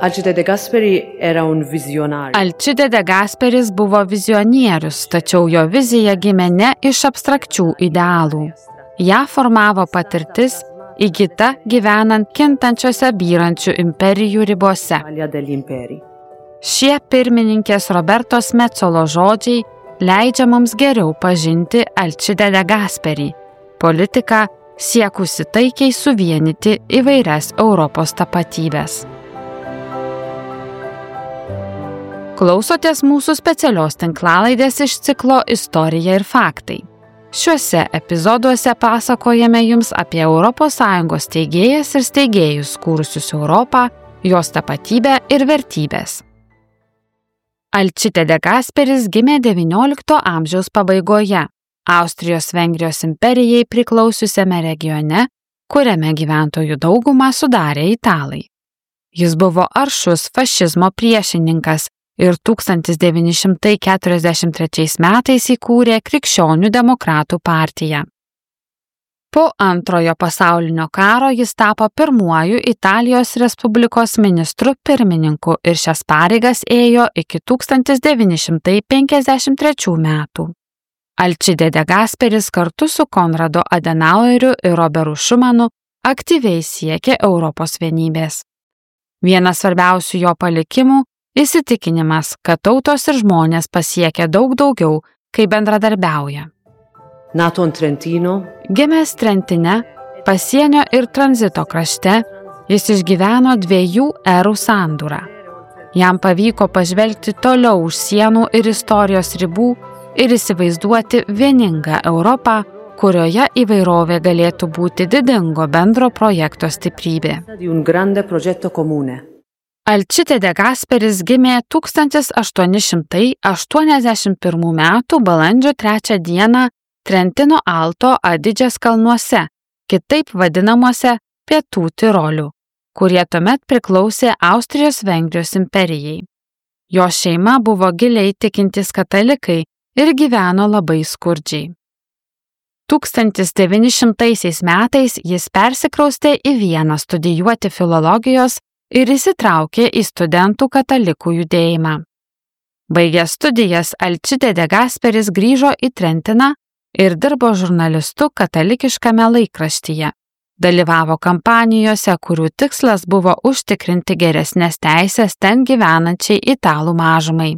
Alcide De Gasperi era un visionario. Alcide De Gasperis buvo vizionierius, tačiau jo vizija gimė ne iš abstrakčių idealų. Ja formavo patirtis, įgyta gyvenant kintančiose byrančių imperijų ribose. Šie pirmininkės Robertos Metsolo žodžiai leidžia mums geriau pažinti Alcide De Gasperi, politiką siekusi taikiai suvienyti įvairias Europos tapatybės. Klausotės mūsų specialios tinklalaidės iš ciklo Istorija ir faktai. Šiuose epizoduose pasakojame jums apie ES steigėjas ir steigėjus kūrusius Europą, jos tapatybę ir vertybės. Alcide De Gasperis gimė XIX amžiaus pabaigoje, Austrijos-Vengrijos imperijai priklausiusiame regione, kuriame gyventojų daugumą sudarė italai. Jis buvo aršus fašizmo priešininkas ir 1943 metais įkūrė Krikščionių demokratų partiją. Po Antrojo pasaulinio karo jis tapo pirmuoju Italijos Respublikos ministru pirmininku ir šias pareigas ėjo iki 1953 metų. Alcide De Gasperis kartu su Konradu Adenaueriu ir Robertu Schumanu aktyviai siekė Europos vienybės. Vienas svarbiausių jo palikimų – įsitikinimas, kad tautos ir žmonės pasiekia daug daugiau, kai bendradarbiauja. Nato in Trentino. Gimęs Trentine, pasienio ir tranzito krašte, jis išgyveno 2 erų sandūrą. Jam pavyko pažvelgti toliau už sienų ir istorijos ribų ir įsivaizduoti vieningą Europą, kurioje įvairovė galėtų būti didingo bendro projekto stiprybė. Alcide De Gasperis gimė 1881 metų balandžio 3 dieną Trentino Alto Adidžės kalnuose, kitaip vadinamuose Pietų Tirolių, kurie tuomet priklausė Austrijos-Vengrijos imperijai. Jo šeima buvo giliai tikintys katalikai ir gyveno labai skurdžiai. 1900 metais jis persikraustė į Vieną studijuoti filologijos ir įsitraukė į studentų katalikų judėjimą. Baigęs studijas, Alcide De Gasperis grįžo į Trentiną ir dirbo žurnalistu katalikiškame laikraštyje. Dalyvavo kampanijose, kurių tikslas buvo užtikrinti geresnės teisės ten gyvenančiai italų mažumai.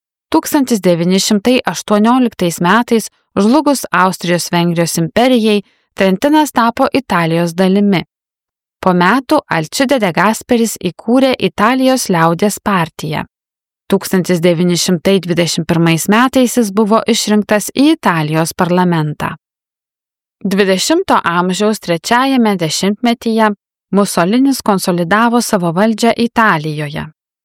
1918 metais žlugus Austrijos-Vengrijos imperijai, Trentinas tapo Italijos dalimi. Po metų Alcide De Gasperis įkūrė Italijos liaudies partiją. 1921 metais jis buvo išrinktas į Italijos parlamentą. 20 amžiaus 3-ame dešimtmetyje Musolinis konsolidavo savo valdžią Italijoje.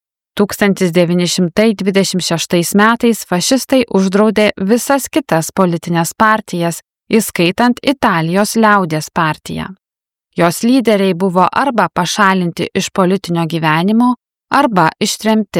1926 metais fašistai uždraudė visas kitas politinės partijas, įskaitant Italijos liaudies partiją. Jos lyderiai buvo arba pašalinti iš politinio gyvenimo, arba ištremti.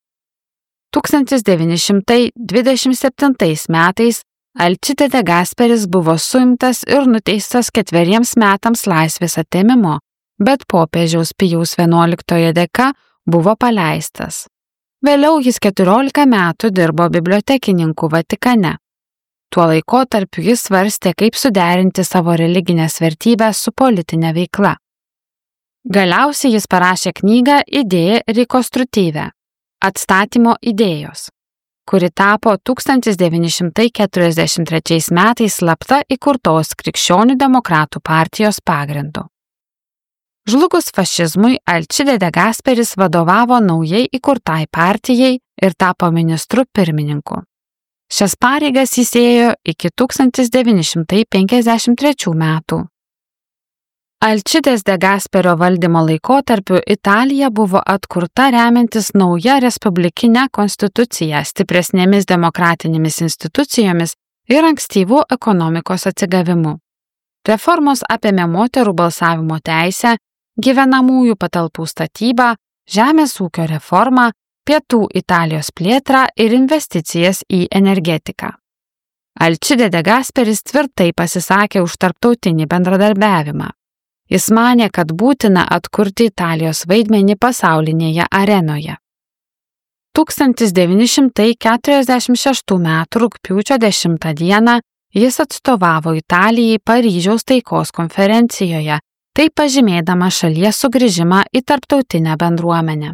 1927 metais Alcide De Gasperis buvo suimtas ir nuteistas 4 metams laisvės atėmimo, bet popiežiaus Pijaus XI dėka buvo paleistas. Vėliau jis 14 metų dirbo bibliotekininku Vatikane. Tuo laikotarpiu jis svarstė, kaip suderinti savo religinės vertybės su politinė veikla. Galiausiai jis parašė knygą Idėja rekonstruktyvė – atstatymo idėjos, kuri tapo 1943 metais slapta įkurtos Krikščionių demokratų partijos pagrindu. Žlugus fašizmui, Alcide De Gasperis vadovavo naujai įkurtai partijai ir tapo ministru pirmininku. Šias pareigas jis ėjo iki 1953 metų. Alcidės De Gasperio valdymo laikotarpiu Italija buvo atkurta remiantis nauja respublikinė konstitucija, stipresnėmis demokratinėmis institucijomis ir ankstyvų ekonomikos atsigavimu. Reformos apėmė moterų balsavimo teisę, gyvenamųjų patalpų statybą, žemės ūkio reformą, Pietų Italijos plėtrą ir investicijas į energetiką. Alcide De Gasperis tvirtai pasisakė už tarptautinį bendradarbiavimą. Jis manė, kad būtina atkurti Italijos vaidmenį pasaulinėje arenoje. 1946 m. rugpjūčio 10 d. jis atstovavo Italijai Paryžiaus taikos konferencijoje, tai pažymėdama šalies sugrįžimą į tarptautinę bendruomenę.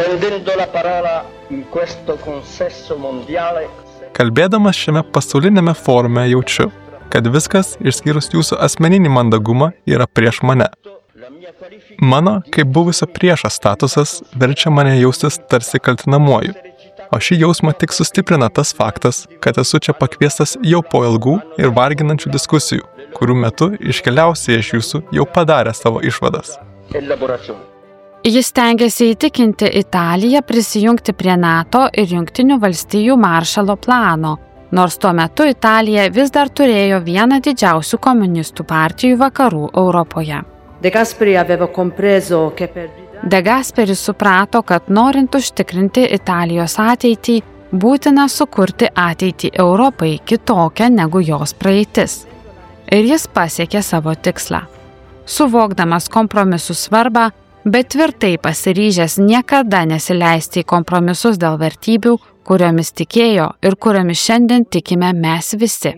Kalbėdamas šiame pasaulinėme forume jaučiu, kad viskas, išskyrus jūsų asmeninį mandagumą, yra prieš mane. Mano, kaip buvusio priešo statusas, verčia mane jaustis tarsi kaltinamuoju. O šį jausmą tik sustiprina tas faktas, kad esu čia pakviestas jau po ilgų ir varginančių diskusijų, kurių metu iškeliausiai iš jūsų jau padarė savo išvadas. Jis stengiasi įtikinti Italiją prisijungti prie NATO ir Jungtinių valstijų Maršalo plano, nors tuo metu Italija vis dar turėjo vieną didžiausių komunistų partijų vakarų Europoje. De Gasperis suprato, kad norint užtikrinti Italijos ateitį, būtina sukurti ateitį Europai kitokią negu jos praeitis. Ir jis pasiekė savo tikslą. Suvokdamas kompromisų svarbą, bet tvirtai pasiryžęs niekada nesileisti į kompromisus dėl vertybių, kuriomis tikėjo ir kuriomis šiandien tikime mes visi.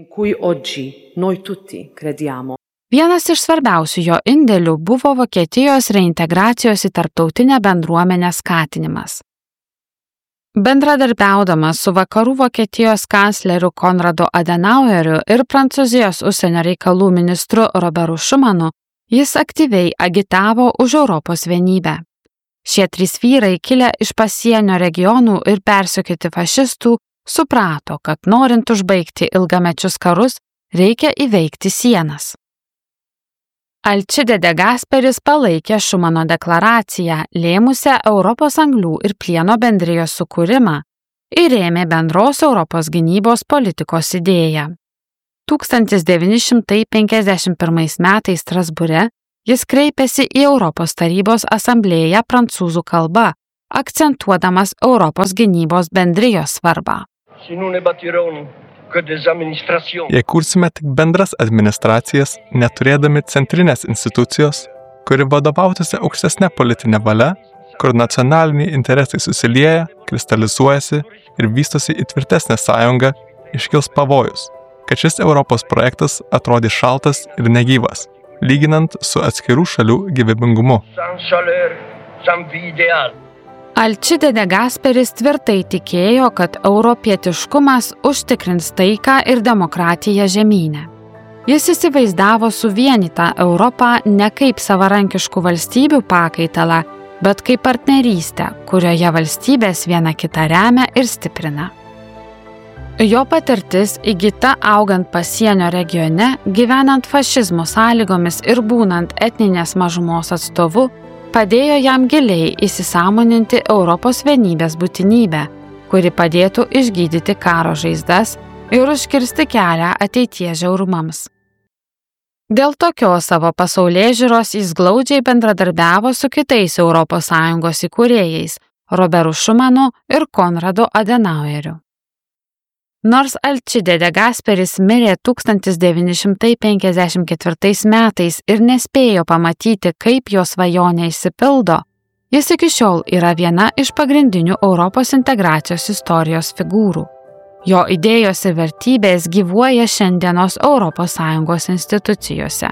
Vienas iš svarbiausių jo indėlių buvo Vokietijos reintegracijos į tarptautinę bendruomenę skatinimas. Bendradarbiaudamas su vakarų Vokietijos kancleriu Konradu Adenaueriu ir Prancūzijos užsienio reikalų ministru Robertu Schumanu, jis aktyviai agitavo už Europos vienybę. Šie trys vyrai, kilę iš pasienio regionų ir persekioti fašistų, suprato, kad norint užbaigti ilgamečius karus, reikia įveikti sienas. Alcide De Gasperis palaikė Schumano deklaraciją, lėmusią Europos anglių ir plieno bendrijos sukūrimą ir rėmė bendros Europos gynybos politikos idėją. 1951 metais Strasbūre jis kreipėsi į Europos tarybos asamblėją prancūzų kalba, akcentuodamas Europos gynybos bendrijos svarbą. Jei kursime tik bendras administracijas, neturėdami centrinės institucijos, kuri vadovautųsi aukštesnė politinė valia, kur nacionaliniai interesai susilieja, kristalizuojasi ir vystosi į tvirtesnę sąjungą, iškils pavojus, kad šis Europos projektas atrodys šaltas ir negyvas, lyginant su atskirų šalių gyvybingumu. Alcide De Gasperis tvirtai tikėjo, kad europietiškumas užtikrins taiką ir demokratiją žemyne. Jis įsivaizdavo suvienytą Europą ne kaip savarankiškų valstybių pakaitalą, bet kaip partnerystę, kurioje valstybės viena kitą remia ir stiprina. Jo patirtis įgyta augant pasienio regione, gyvenant fašizmo sąlygomis ir būnant etninės mažumos atstovu, padėjo jam giliai įsisąmoninti Europos vienybės būtinybę, kuri padėtų išgydyti karo žaizdas ir užkirsti kelią ateities žiaurumams. Dėl tokios savo pasaulėžiūros jis glaudžiai bendradarbiavo su kitais ES įkūrėjais Robertu Schumanu ir Konradu Adenaueriu. Nors Alcide De Gasperis mirė 1954 metais ir nespėjo pamatyti, kaip jo svajonė išsipildo, jis iki šiol yra viena iš pagrindinių Europos integracijos istorijos figūrų. Jo idėjos ir vertybės gyvuoja šiandienos ES institucijose.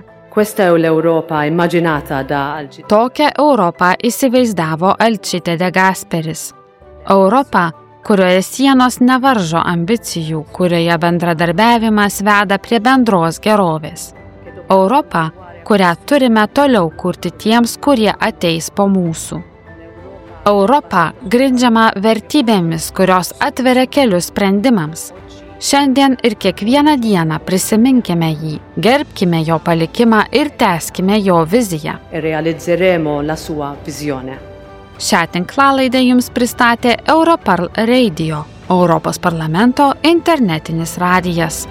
Tokią Europą įsivaizdavo Alcide De Gasperis. Europą, kurioje sienos nevaržo ambicijų, kurioje bendradarbiavimas veda prie bendros gerovės. Europą, kurią turime toliau kurti tiems, kurie ateis po mūsų. Europą grindžiama vertybėmis, kurios atveria kelius sprendimams. Šiandien ir kiekvieną dieną prisiminkime jį, gerbkime jo palikimą ir tęskime jo viziją. Šią tinklalaidę jums pristatė Europarl Radio, Europos parlamento internetinis radijas.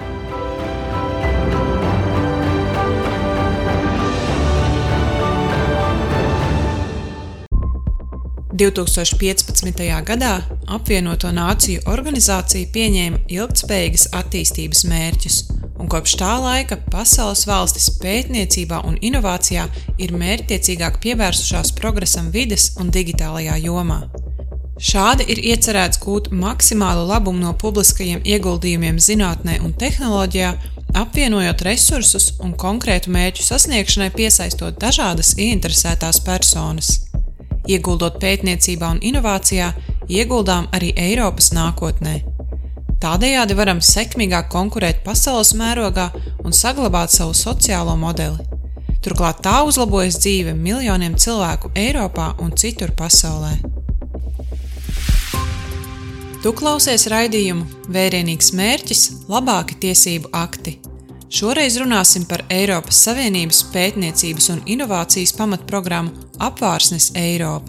– 2015. gadā Apvienoto Nāciju organizācija pieņēma ilgtspējīgas attīstības mērķus un kopš tā laika pasaules valstis pētniecībā un inovācijā ir mērķtiecīgāk pievērsušās progresam vides un digitālajā jomā. Šādi ir iecerēts gūt maksimālu labumu no publiskajiem ieguldījumiem zinātnē un tehnoloģijā, apvienojot resursus un konkrētu mērķu sasniegšanai piesaistot dažādas ieinteresētās personas. Ieguldot pētniecībā un inovācijā, ieguldām arī Eiropas nākotnē. Tādējādi varam sekmīgāk konkurēt pasaules mērogā un saglabāt savu sociālo modeli. Turklāt tā uzlabojas dzīve miljoniem cilvēku Eiropā un citur pasaulē. Tu klausies raidījumu Vērienīgs mērķis – labāki tiesību akti. Šoreiz runāsim par Eiropas Savienības pētniecības un inovācijas pamatprogrammu Apvārsnes Eiropa.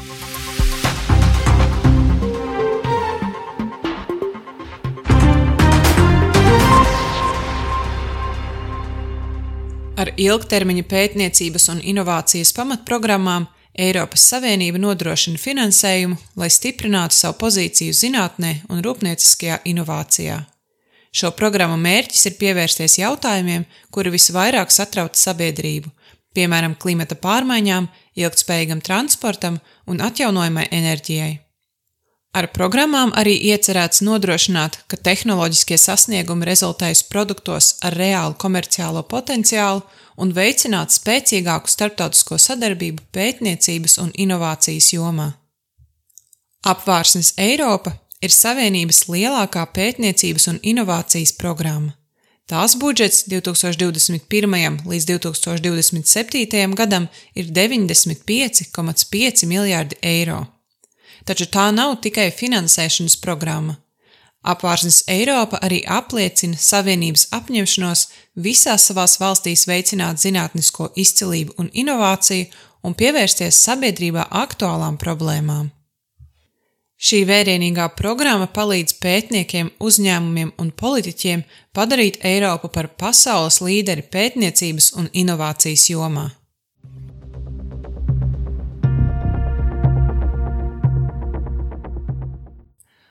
Ar ilgtermiņa pētniecības un inovācijas pamatprogrammām Eiropas Savienība nodrošina finansējumu, lai stiprinātu savu pozīciju zinātnē un rūpnieciskajā inovācijā. Šo programmu mērķis ir pievērsties jautājumiem, kuri visvairāk satrauc sabiedrību, piemēram, klimata pārmaiņām, ilgtspējīgam transportam un atjaunojamai enerģijai. Ar programmām arī iecerēts nodrošināt, ka tehnoloģiskie sasniegumi rezultējas produktos ar reālu komerciālo potenciālu un veicināt spēcīgāku starptautisko sadarbību pētniecības un inovācijas jomā. Apvārsnes Eiropa ir Savienības lielākā pētniecības un inovācijas programma. Tās budžets 2021. līdz 2027. gadam ir 95,5 miljārdi eiro. Taču tā nav tikai finansēšanas programma. Apvārsnes Eiropa arī apliecina Savienības apņemšanos visās savās valstīs veicināt zinātnisko izcilību un inovāciju un pievērsties sabiedrībā aktuālām problēmām. Šī vērienīgā programma palīdz pētniekiem, uzņēmumiem un politiķiem padarīt Eiropu par pasaules līderi pētniecības un inovācijas jomā.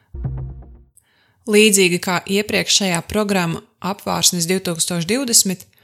Līdzīgi kā iepriekšējā programma Apvārsnes 2020,